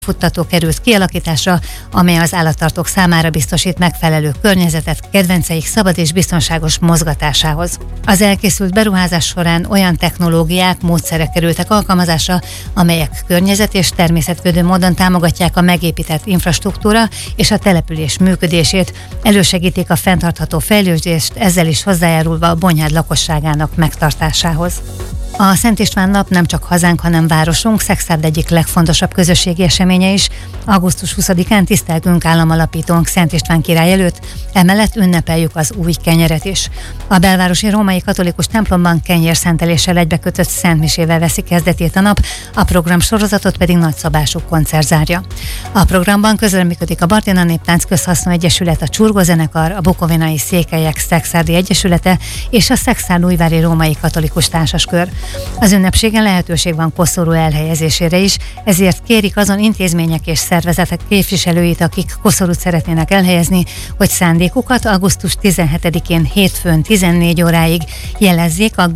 futtató került kialakításra, amely az állattartók számára biztosít megfelelő környezetet kedvenceik szabad és biztonságos mozgatásához. Az elkészült beruházás során olyan technológiák, módszerek kerültek alkalmazásra, amelyek környezet- és természetvédő módon támogatják a megépített infrastruktúra és a település működését, elősegítik a fenntartható fejlődést, ezzel is hozzájárulva a Bonyhád lakosságának megtartásához. A Szent István nap nem csak hazánk, hanem városunk, Szekszárd egyik legfontosabb közösségi eseménye is. Augusztus 20-án tisztelgünk államalapítónk Szent István király előtt, emellett ünnepeljük az új kenyeret is. A belvárosi római katolikus templomban kenyérszenteléssel egybekötött szentmisével veszi kezdetét a nap, a programsorozatot pedig nagyszabású koncert zárja. A programban közreműködik a Bartina Néptánc Közhasznú Egyesület, a Csurgó Zenekar, a Bukovinai Székelyek Szekszárdi Egyesülete és a Szekszárd-Újvári Római Katolikus Társaskör. Az ünnepségen lehetőség van koszorú elhelyezésére is, ezért kérik azon intézmények és szervezetek képviselőit, akik koszorút szeretnének elhelyezni, hogy szándékukat augusztus 17-én hétfőn 14 óráig jelezzék a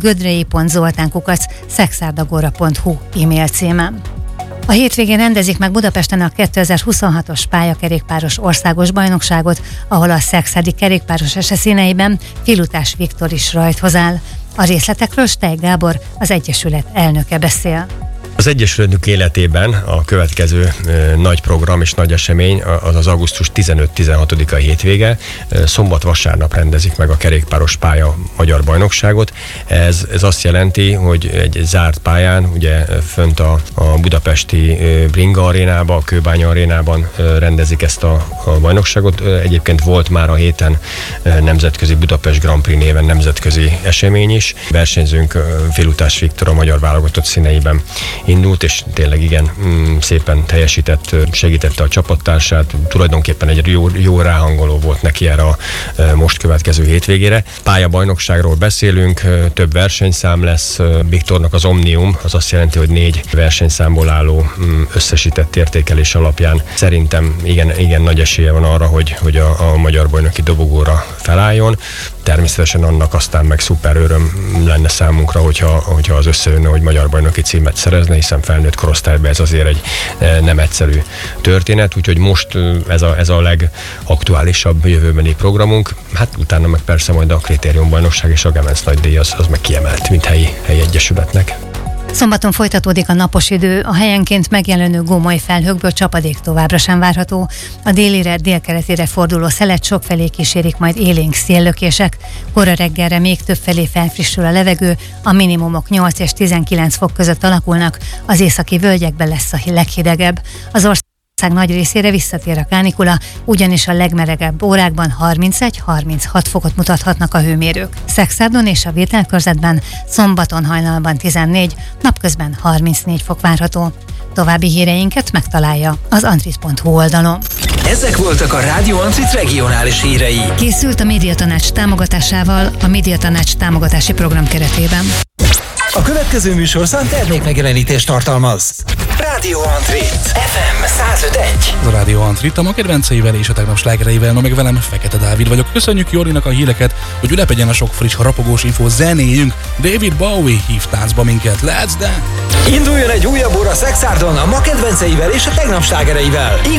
gödrei.zoltánkukac@szexárdagora.hu e-mail címen. A hétvégén rendezik meg Budapesten a 2026-os pályakerékpáros országos bajnokságot, ahol a szekszárdi kerékpáros színeiben Filutás Viktor is rajthoz áll. A részletekről Stej Gábor, az Egyesület elnöke beszél. Az Egyesületünk életében a következő nagy program és nagy esemény az augusztus 15-16-a hétvége. Szombat-vasárnap rendezik meg a kerékpáros pálya magyar bajnokságot. Ez azt jelenti, hogy egy zárt pályán, ugye fönt a budapesti Bringa arénában, a Kőbánya arénában rendezik ezt a bajnokságot. Egyébként volt már a héten nemzetközi Budapest Grand Prix néven nemzetközi esemény is. Versenyzőnk Filutás Viktor a magyar válogatott színeiben indult, és tényleg igen szépen teljesített, segítette a csapattársát, tulajdonképpen egy jó ráhangoló volt neki erre a most következő hétvégére. Pályabajnokságról beszélünk, több versenyszám lesz, Viktornak az Omnium, az azt jelenti, hogy 4 versenyszámból álló összesített értékelés alapján szerintem igen nagy esélye van arra, hogy a magyar bajnoki dobogóra felálljon. Természetesen annak aztán meg szuper öröm lenne számunkra, hogyha az összejönne, hogy magyar bajnoki címet szerezne, hiszen felnőtt korosztályban ez azért egy nem egyszerű történet, úgyhogy most ez a legaktuálisabb jövőbeni programunk. Hát utána meg persze majd a kritériumbajnokság és a Gemenc nagydíj az meg kiemelt, mint helyi egyesületnek. Szombaton folytatódik a napos idő, a helyenként megjelenő gomoly felhőkből csapadék továbbra sem várható. A délire, délkeletére forduló szelet sokfelé kísérik majd élénk széllökések. Kora reggelre még többfelé felfrissül a levegő, a minimumok 8 és 19 fok között alakulnak, az északi völgyekben lesz a leghidegebb. Az ország nagy részére visszatér a kánikula, ugyanis a legmelegebb órákban 31-36 fokot mutathatnak a hőmérők. Szekszárdon és a Vételkörzetben szombaton hajnalban 14, napközben 34 fok várható. További híreinket megtalálja az antrit.hu oldalon. Ezek voltak a Rádió Antrit regionális hírei. Készült a Médiatanács támogatásával a Médiatanács támogatási program keretében. A következő műsorszám termékmegjelenítést tartalmaz. Rádió Antrit FM 105.1. A Rádió Antrit a ma kedvenceivel és a tegnap slágereivel, ma meg velem Fekete Dávid vagyok. Köszönjük Jorinak a híreket, hogy ülepegyen a sok friss harapogós infó, zenéjünk. David Bowie hív táncba minket. Let's dance! Induljon egy újabb óra Szekszárdon a ma kedvenceivel és a tegnap slágereivel.